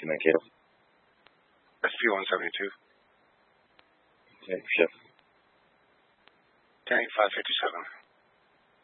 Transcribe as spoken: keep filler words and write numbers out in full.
nine K. S P one seventy-two. Okay, shift. ten eight five fifty-seven.